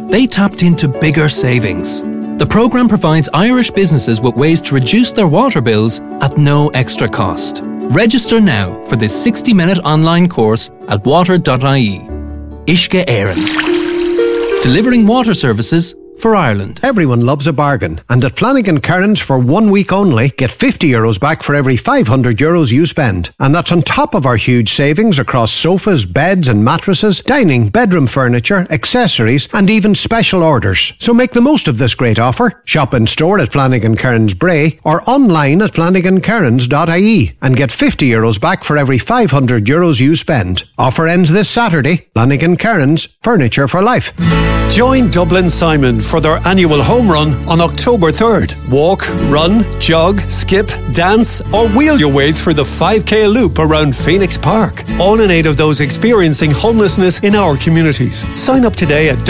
they tapped into bigger savings. The programme provides Irish businesses with ways to reduce their water bills at no extra cost. Register now for this 60-minute online course at water.ie. Uisce Éireann. Delivering water services for Ireland. Everyone loves a bargain, and at Flanagan Kearns for 1 week only, get €50 back for every €500 you spend. And that's on top of our huge savings across sofas, beds and mattresses, dining, bedroom furniture, accessories and even special orders. So make the most of this great offer. Shop in store at Flanagan Kearns Bray or online at flanagankearns.ie and get €50 back for every €500 you spend. Offer ends this Saturday. Flanagan Kearns, furniture for life. Join Dublin Simon for their annual home run on October 3rd. Walk, run, jog, skip, dance or wheel your way through the 5k loop around Phoenix Park. All in aid of those experiencing homelessness in our communities. Sign up today at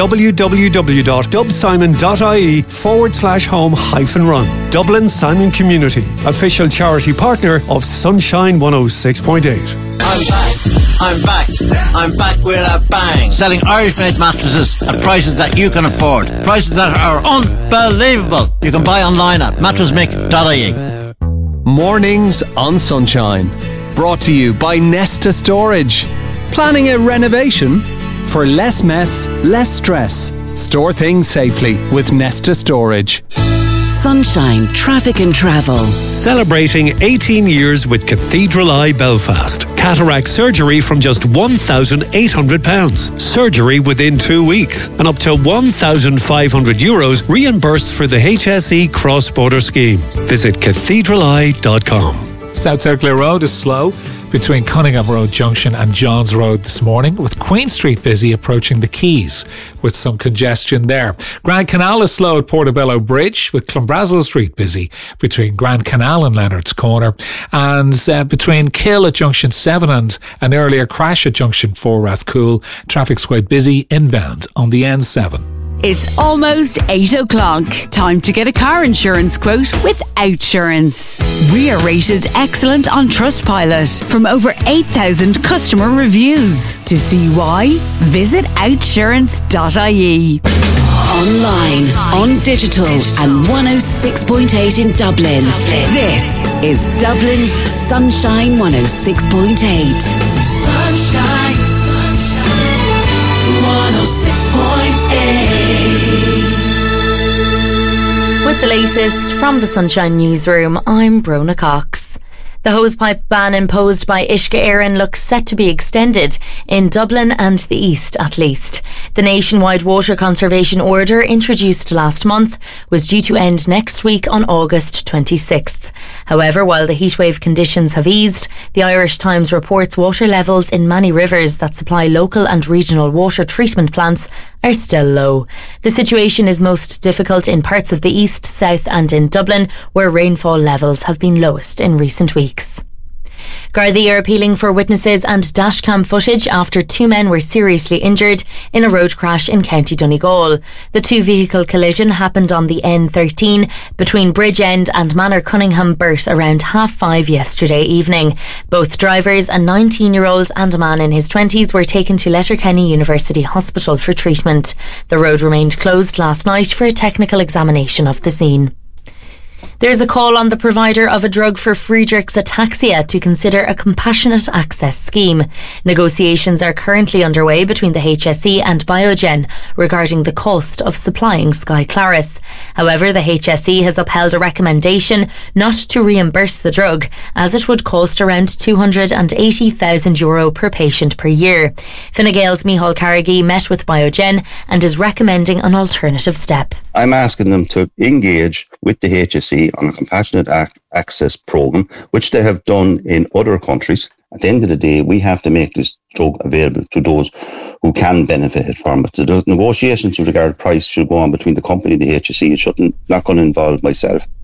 www.dubsimon.ie/home-run. Dublin Simon Community, official charity partner of Sunshine 106.8. I'm back with a bang. Selling Irish-made mattresses at prices that you can afford. Prices that are unbelievable. You can buy online at mattressmick.ie. Mornings on Sunshine. Brought to you by Nesta Storage. Planning a renovation? For less mess, less stress. Store things safely with Nesta Storage. Sunshine Traffic and Travel. Celebrating 18 years with Cathedral Eye Belfast. Cataract surgery from just £1,800. Surgery within 2 weeks. And up to €1,500 reimbursed for the HSE cross-border scheme. Visit cathedraleye.com. South Circular Road is slow between Cunningham Road Junction and Johns Road this morning, with Queen Street busy approaching the Quays with some congestion there. Grand Canal is slow at Portobello Bridge, with Clonbrassil Street busy between Grand Canal and Leonard's Corner, and between Kill at Junction 7 and an earlier crash at Junction 4 Rathcoole. Traffic's quite busy inbound on the N7. It's almost 8 o'clock. Time to get a car insurance quote with Outsurance. We are rated excellent on Trustpilot from over 8,000 customer reviews. To see why, visit outsurance.ie. Online, on digital and 106.8 in Dublin. This is Dublin's Sunshine 106.8. Sunshine, sunshine, 106.8. With the latest from the Sunshine Newsroom, I'm Brona Cox. The hosepipe ban imposed by Uisce Éireann looks set to be extended in Dublin and the East at least. The nationwide water conservation order introduced last month was due to end next week on August 26th. However, while the heatwave conditions have eased, the Irish Times reports water levels in many rivers that supply local and regional water treatment plants are still low. The situation is most difficult in parts of the east, south and in Dublin, where rainfall levels have been lowest in recent weeks. Gardaí are appealing for witnesses and dashcam footage after 2 men were seriously injured in a road crash in County Donegal. The two-vehicle collision happened on the N13 between Bridgend and Manor Cunningham Burt around 5:30 yesterday evening. Both drivers, a 19-year-old and a man in his 20s, were taken to Letterkenny University Hospital for treatment. The road remained closed last night for a technical examination of the scene. There's a call on the provider of a drug for Friedreich's ataxia to consider a compassionate access scheme. Negotiations are currently underway between the HSE and Biogen regarding the cost of supplying Skyclarys. However, the HSE has upheld a recommendation not to reimburse the drug, as it would cost around €280,000 per patient per year. Fine Gael's Micheál Carrigy met with Biogen and is recommending an alternative step. I'm asking them to engage with the HSE on a compassionate access programme, which they have done in other countries. At the end of the day, we have to make this drug available to those who can benefit from it. The negotiations with regard to price should go on between the company and the HSE. It's not going to involve myself.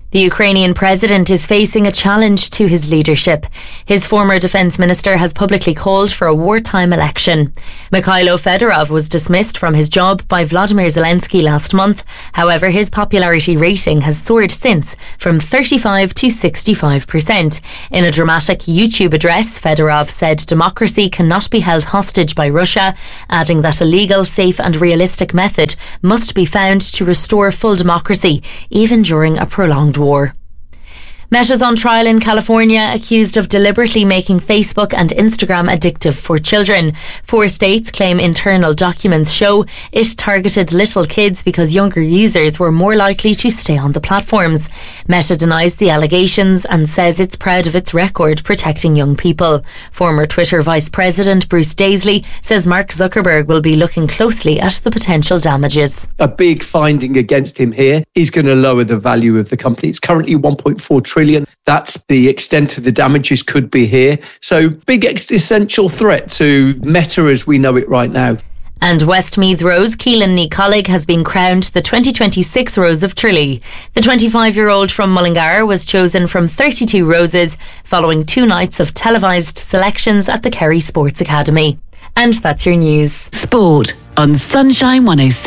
The Ukrainian president is facing a challenge to his leadership. His former defence minister has publicly called for a wartime election. Mikhailo Fedorov was dismissed from his job by Vladimir Zelensky last month. However, his popularity rating has soared since, from 35 to 65%. In a dramatic YouTube address, Fedorov said democracy cannot be held hostage by Russia, adding that a legal, safe and realistic method must be found to restore full democracy, even during a prolonged war. Meta's on trial in California, accused of deliberately making Facebook and Instagram addictive for children. 4 states claim internal documents show it targeted little kids because younger users were more likely to stay on the platforms. Meta denies the allegations and says it's proud of its record protecting young people. Former Twitter Vice President Bruce Daisley says Mark Zuckerberg will be looking closely at the potential damages. A big finding against him here is going to lower the value of the company. It's currently $1.4 trillion. That's the extent of the damages could be here. So big existential threat to Meta as we know it right now. And Westmeath Rose Keelan Ní Colleague has been crowned the 2026 Rose of Tralee. The 25-year-old from Mullingar was chosen from 32 roses following 2 nights of televised selections at the Kerry Sports Academy. And that's your news. Sport on Sunshine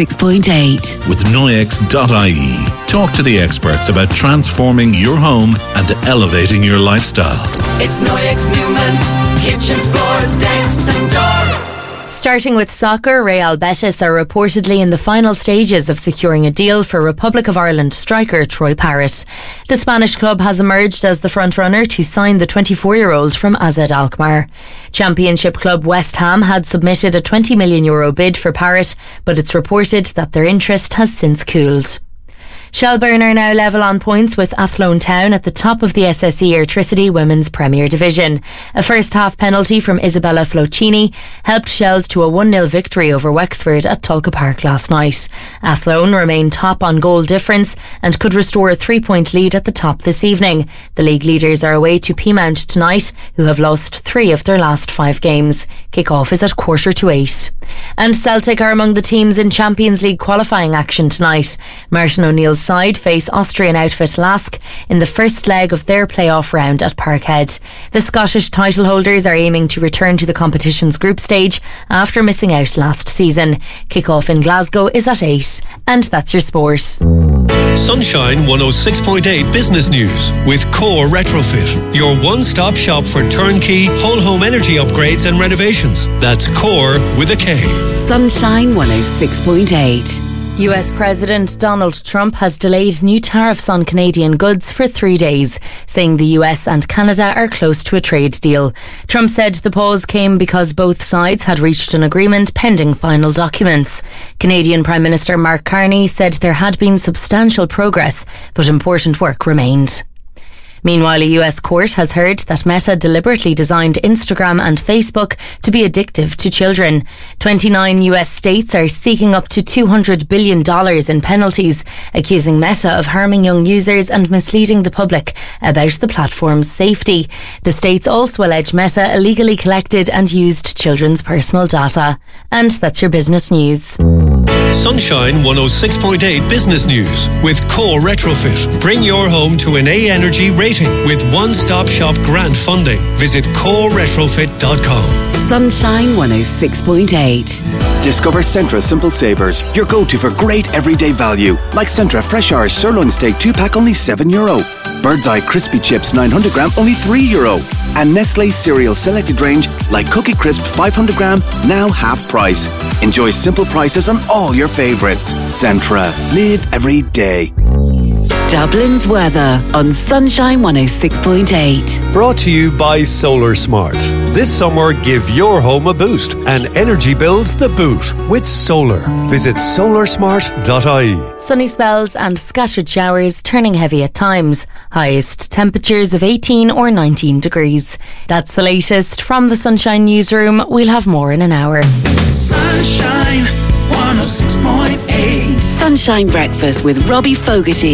106.8. With Noyex.ie. Talk to the experts about transforming your home and elevating your lifestyle. It's Noyex Newman's kitchens, floors, decks and doors. Starting with soccer, Real Betis are reportedly in the final stages of securing a deal for Republic of Ireland striker Troy Parrott. The Spanish club has emerged as the frontrunner to sign the 24-year-old from AZ Alkmaar. Championship club West Ham had submitted a €20 million bid for Parrott, but it's reported that their interest has since cooled. Shelbourne are now level on points with Athlone Town at the top of the SSE Airtricity Women's Premier Division. A first half penalty from Isabella Flocini helped Shells to a 1-0 victory over Wexford at Tulka Park last night. Athlone remain top on goal difference and could restore a 3-point lead at the top this evening. The league leaders are away to Peamount tonight, who have lost 3 of their last 5 games. Kick-off is at 7:45. And Celtic are among the teams in Champions League qualifying action tonight. Martin O'Neill's side face Austrian outfit Lask in the first leg of their playoff round at Parkhead. The Scottish title holders are aiming to return to the competition's group stage after missing out last season. Kick-off in Glasgow is at 8. And that's your sport. Sunshine 106.8 Business News with Core Retrofit, your one-stop shop for turnkey whole home energy upgrades and renovations. That's Core with a K. Sunshine 106.8. US President Donald Trump has delayed new tariffs on Canadian goods for 3 days, saying the US and Canada are close to a trade deal. Trump said the pause came because both sides had reached an agreement pending final documents. Canadian Prime Minister Mark Carney said there had been substantial progress, but important work remained. Meanwhile, a US court has heard that Meta deliberately designed Instagram and Facebook to be addictive to children. 29 US states are seeking up to $200 billion in penalties, accusing Meta of harming young users and misleading the public about the platform's safety. The states also allege Meta illegally collected and used children's personal data. And that's your business news. Sunshine 106.8 Business News with Core Retrofit. Bring your home to an A Energy rating with one-stop shop grant funding. Visit coreretrofit.com. Sunshine 106.8. Discover Centra Simple Savers, your go-to for great everyday value. Like Centra Fresh Irish Sirloin Steak 2-pack only €7. Bird's Eye Crispy Chips 900 gram only €3. And Nestle Cereal Selected Range like Cookie Crisp 500 gram now half price. Enjoy simple prices on all your favourites. Centra. Live every day. Dublin's weather on Sunshine 106.8. Brought to you by Solar Smart. This summer, give your home a boost and energy bills the boot with solar. Visit solarsmart.ie. Sunny spells and scattered showers, turning heavy at times. Highest temperatures of 18 or 19 degrees. That's the latest from the Sunshine Newsroom. We'll have more in an hour. Sunshine 106.8. Sunshine Breakfast with Robbie Fogarty.